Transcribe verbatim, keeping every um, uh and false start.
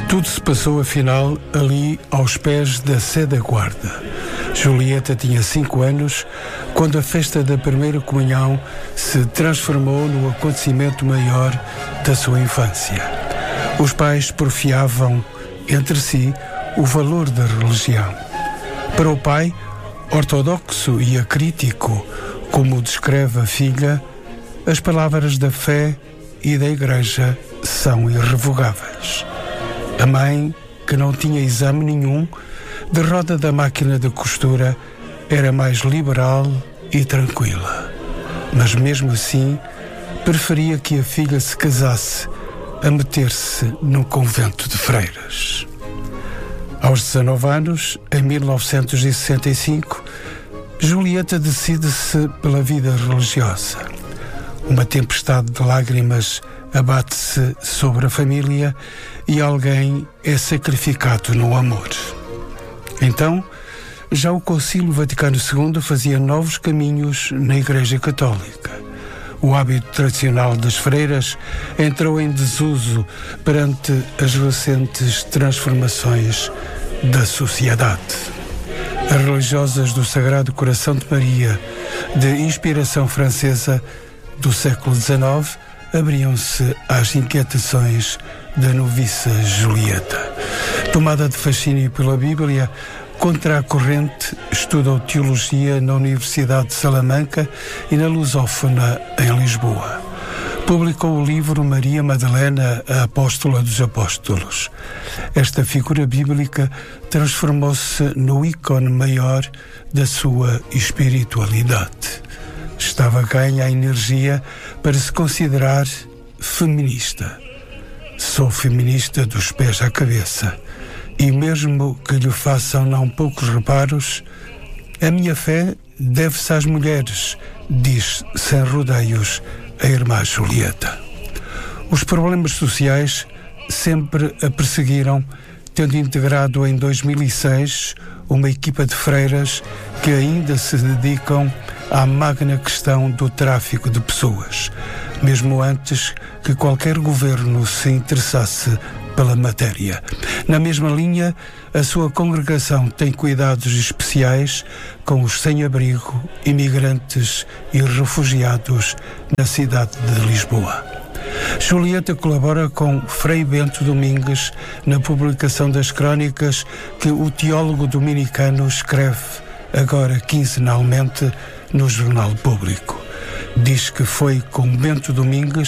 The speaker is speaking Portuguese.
Tudo se passou, afinal, ali aos pés da Sé da Guarda. Julieta tinha cinco anos quando a festa da primeira comunhão se transformou no acontecimento maior da sua infância. Os pais porfiavam entre si o valor da religião. Para o pai, ortodoxo e acrítico, como descreve a filha, as palavras da fé e da Igreja são irrevogáveis. A mãe, que não tinha exame nenhum, de roda da máquina de costura, era mais liberal e tranquila. Mas mesmo assim, preferia que a filha se casasse a meter-se num convento de freiras. Aos dezanove anos, em mil novecentos e sessenta e cinco, Julieta decide-se pela vida religiosa. Uma tempestade de lágrimas abate-se sobre a família e alguém é sacrificado no amor. Então, já o Concílio Vaticano segundo fazia novos caminhos na Igreja Católica. O hábito tradicional das freiras entrou em desuso perante as recentes transformações da sociedade. As religiosas do Sagrado Coração de Maria, de inspiração francesa do século dezenove, abriam-se às inquietações da noviça Julieta. Tomada de fascínio pela Bíblia, contra a corrente, estudou teologia na Universidade de Salamanca e na Lusófona, em Lisboa. Publicou o livro Maria Madalena, a Apóstola dos Apóstolos. Esta figura bíblica transformou-se no ícone maior da sua espiritualidade. Estava ganha a energia para se considerar feminista. Sou feminista dos pés à cabeça. E mesmo que lhe façam não poucos reparos, a minha fé deve-se às mulheres, diz sem rodeios a irmã Julieta. Os problemas sociais sempre a perseguiram, tendo integrado em dois mil e seis uma equipa de freiras que ainda se dedicam à magna questão do tráfico de pessoas, mesmo antes que qualquer governo se interessasse pela matéria. Na mesma linha, a sua congregação tem cuidados especiais com os sem-abrigo, imigrantes e refugiados na cidade de Lisboa. Julieta colabora com Frei Bento Domingues na publicação das crónicas que o teólogo dominicano escreve agora quinzenalmente no Jornal Público. Diz que foi com Bento Domingues